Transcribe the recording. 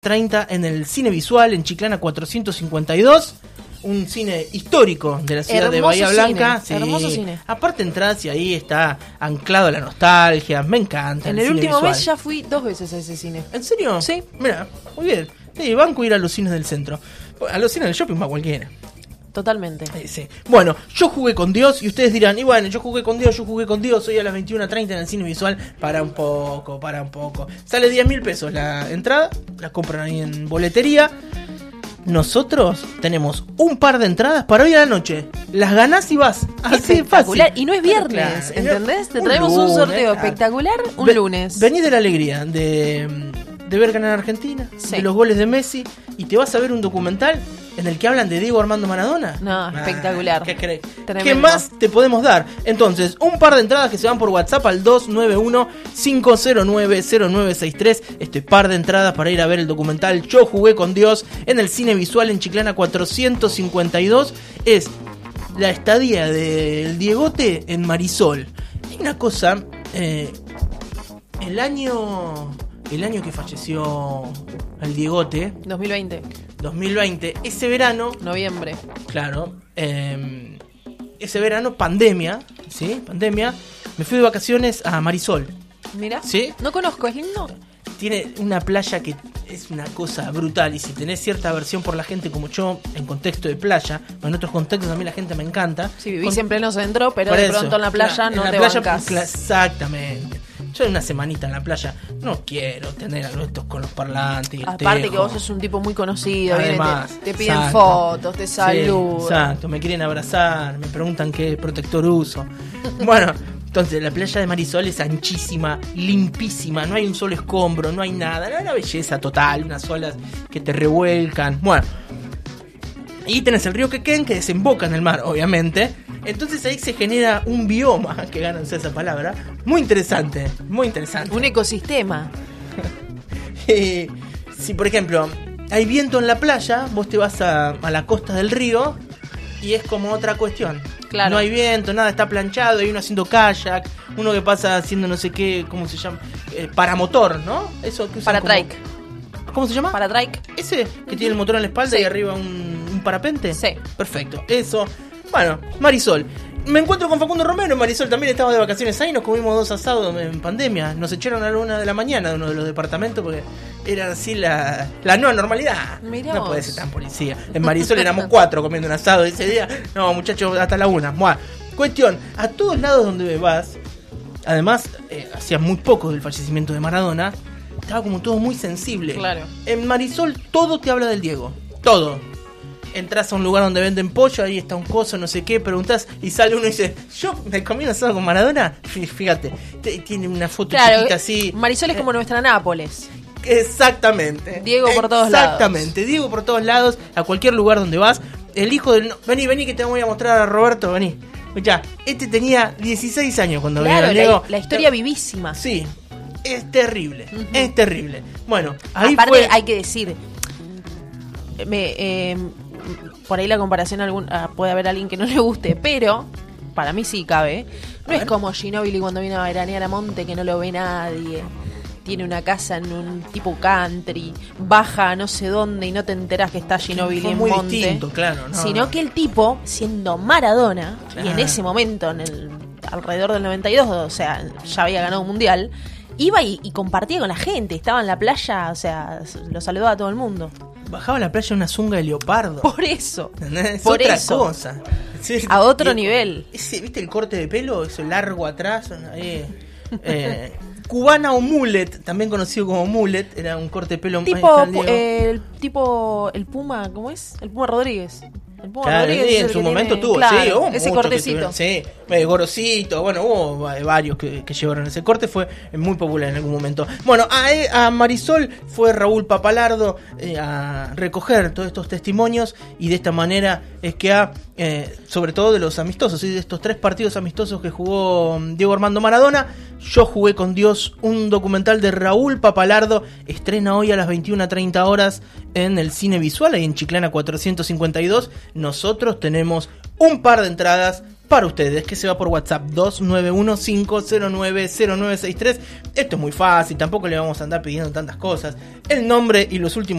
21:30 en el Cine Visual en Chiclana 452. Un cine histórico de la ciudad hermoso de Bahía Blanca. Cine, hermoso cine. Aparte entras y ahí está anclado a la nostalgia. Me encanta. En el último mes ya fui 2 veces a ese cine. ¿En serio? Sí. Mira, muy bien. Sí, banco ir a los cines del centro. A los cines del shopping va cualquiera. Totalmente. Sí. Bueno, yo jugué con Dios y ustedes dirán, y bueno, yo jugué con Dios, hoy a las 21:30 en el Cine Visual. Para un poco. Sale 10.000 pesos la entrada, la compran ahí en boletería. Nosotros tenemos un par de entradas para hoy a la noche. Las ganás y vas. Así de fácil. Y no es viernes, claro, ¿entendés? Te traemos un sorteo espectacular un lunes. Venís de la alegría de ver ganar a Argentina, de los goles de Messi, y te vas a ver un documental en el que hablan de Diego Armando Maradona. No, espectacular. ¿Qué más te podemos dar? Entonces, un par de entradas que se van por WhatsApp al 291-509-0963. Este par de entradas para ir a ver el documental Yo Jugué con Dios en el Cine Visual en Chiclana 452. Es la estadía del Diegote en Marisol. Hay una cosa, el año que falleció el Diegote, 2020, ese verano, noviembre, claro, ese verano, pandemia, me fui de vacaciones a Marisol. Mira, ¿sí? No conozco, ¿es lindo? Tiene una playa que es una cosa brutal, y si tenés cierta aversión por la gente como yo, en contexto de playa, en otros contextos a mí la gente me encanta. Sí, vivís en pleno centro, pero de pronto en la playa no te bancas. Exactamente. Yo en una semanita en la playa no quiero tener a estos con los parlantes. Aparte que vos sos un tipo muy conocido. Además, te piden fotos, te saludan. Sí, exacto, me quieren abrazar, me preguntan qué protector uso. Bueno, entonces la playa de Marisol es anchísima, limpísima, no hay un solo escombro, no hay nada, no, una belleza total, unas olas que te revuelcan. Bueno, y tenés el río Quequén que desemboca en el mar, obviamente. Entonces ahí se genera un bioma, que gánense esa palabra, muy interesante, muy interesante. Un ecosistema. Si por ejemplo hay viento en la playa, vos te vas a la costa del río y es como otra cuestión. Claro. No hay viento, nada, está planchado, hay uno haciendo kayak, uno que pasa haciendo no sé qué, ¿cómo se llama? Paramotor, ¿no? Eso que usan Paratrike. ¿Cómo se llama? Paratrike. Ese que tiene el motor en la espalda y arriba un parapente. Sí. Perfecto, eso. Bueno, Marisol. Me encuentro con Facundo Romero en Marisol, también estaba de vacaciones ahí, nos comimos 2 asados en pandemia. Nos echaron a la 1 de la mañana de uno de los departamentos porque era así la nueva normalidad. Mirá no vos. puede ser tan policía. En Marisol éramos 4 comiendo un asado ese día. No, muchachos, hasta la 1. Bueno, cuestión, a todos lados donde vas, además, hacía muy poco del fallecimiento de Maradona, estaba como todo muy sensible. Claro. En Marisol todo te habla del Diego, todo. Entras a un lugar donde venden pollo, ahí está un coso, no sé qué, preguntás y sale uno y dice, yo me comí un asado con Maradona. Fíjate, tiene una foto chiquita así. Marisol es como nuestra Nápoles. Exactamente. Diego por todos lados. Exactamente, Diego por todos lados, a cualquier lugar donde vas. El hijo del... Vení que te voy a mostrar a Roberto, vení. Ya, este tenía 16 años cuando vino a Diego. La historia vivísima. Sí, es terrible, es terrible. Bueno, ahí aparte fue... hay que decir... por ahí la comparación puede haber alguien que no le guste, pero para mí sí cabe. No es como Ginóbili cuando vino a veranear a Monte, que no lo ve nadie. Tiene una casa en un tipo country, baja a no sé dónde y no te enterás que está Ginóbili en muy Monte. Distinto, claro, sino que el tipo, siendo Maradona, claro. Y en ese momento, alrededor del 92, o sea, ya había ganado un mundial, iba y compartía con la gente, estaba en la playa, o sea, lo saludaba a todo el mundo. Bajaba a la playa una zunga de leopardo. Por eso. Es por otra eso. cosa. Sí, a otro nivel. ¿Viste el corte de pelo? Eso largo atrás. Cubana o mullet, también conocido como mullet, era un corte de pelo el Puma, ¿cómo es? El Puma Rodríguez. El Puma claro, Rodríguez en su momento tuvo, claro, sí, hubo ese cortecito. Sí, Gorosito, bueno, hubo varios que llevaron ese corte, fue muy popular en algún momento. Bueno, a Marisol fue Raúl Papalardo a recoger todos estos testimonios y de esta manera es que sobre todo de los amistosos, ¿sí? De estos 3 partidos amistosos que jugó Diego Armando Maradona, Yo Jugué con Dios, un documental de Raúl Papalardo, estrena hoy a las 21:30 horas en el Cine Visual, ahí en Chiclana 452. Nosotros tenemos un par de entradas para ustedes, que se va por WhatsApp 291-509-0963. Esto es muy fácil, tampoco le vamos a andar pidiendo tantas cosas. El nombre y los últimos